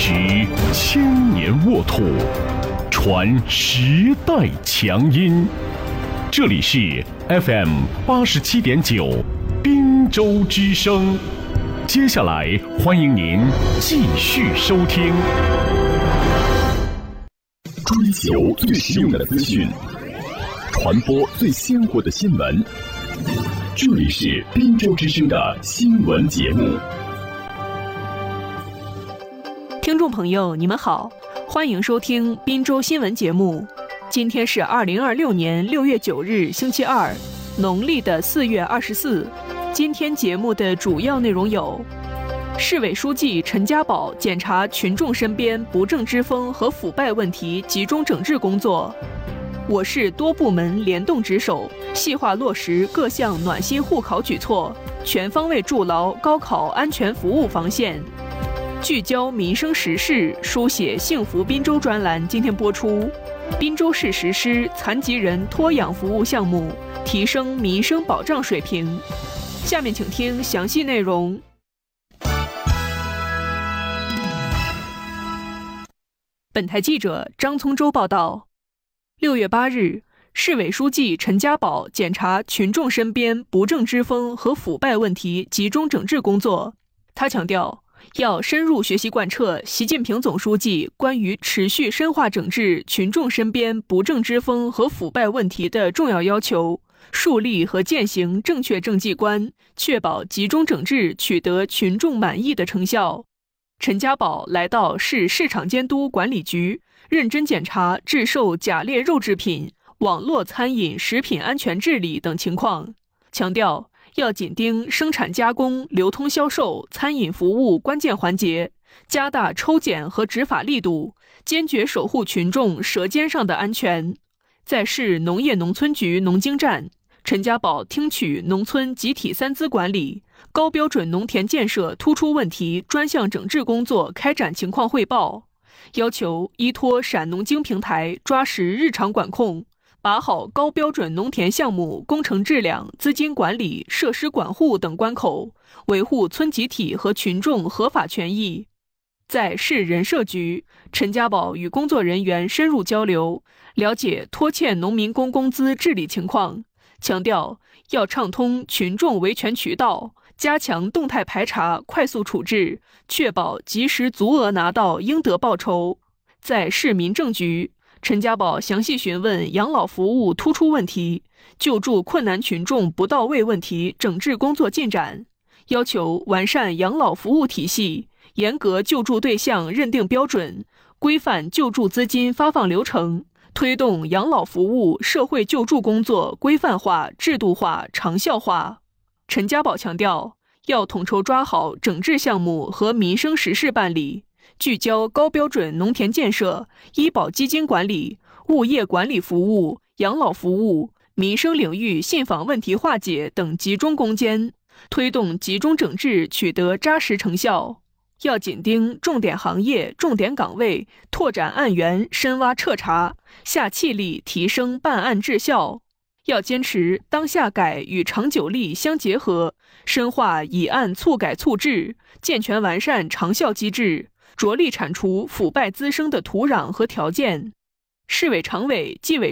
执千年沃土，传时代强音。这里是 FM87.9 滨州之声。接下来欢迎您继续收听。追求最实用的资讯，传播最鲜活的新闻。这里是滨州之声的新闻节目。 听众朋友，你们好，欢迎收听滨州新闻节目。今天是2026年6月9日，星期二，农历的4月24。今天节目的主要内容有：市委书记陈家宝检查群众身边不正之风和腐败问题集中整治工作；我市多部门联动值守，细化落实各项暖心护考举措，全方位筑牢高考安全服务防线。聚焦民生时事，书写幸福滨州专栏今天播出。滨州市实施残疾人托养服务项目，提升民生保障水平。下面请听详细内容。本台记者张聪洲报道，6月8日，市委书记陈家宝检查群众身边不正之风和腐败问题集中整治工作。他强调，要深入学习贯彻习近平总书记关于持续深化整治群众身边不正之风和腐败问题的重要要求，树立和践行正确政绩观，确保集中整治取得群众满意的成效。陈家宝来到市市场监督管理局，认真检查制售假劣肉制品、网络餐饮食品安全治理等情况，强调要紧盯生产加工、流通销售、餐饮服务关键环节，加大抽检和执法力度，坚决守护群众舌尖上的安全。在市农业农村局农经站，陈家宝听取农村集体三资管理、高标准农田建设突出问题专项整治工作开展情况汇报，要求依托陕农经平台抓实日常管控，把好高标准农田项目工程质量、资金管理、设施管护等关口，维护村集体和群众合法权益。在市人社局，陈家宝与工作人员深入交流，了解拖欠农民工工资治理情况，强调要畅通群众维权渠道，加强动态排查、快速处置，确保及时足额拿到应得报酬。在市民政局，陈家宝详细询问养老服务突出问题，救助困难群众不到位问题整治工作进展，要求完善养老服务体系，严格救助对象认定标准，规范救助资金发放流程，推动养老服务社会救助工作规范化、制度化、长效化。陈家宝强调，要统筹抓好整治项目和民生实事办理，聚焦高标准农田建设、医保基金管理、物业管理服务、养老服务、民生领域信访问题化解等集中攻坚，推动集中整治取得扎实成效。要紧盯重点行业、重点岗位，拓展案源，深挖彻查，下气力提升办案质效。要坚持当下改与长久力相结合，深化以案促改促治，健全完善长效机制，着力铲除腐败滋生的土壤和条件。市委常委、纪委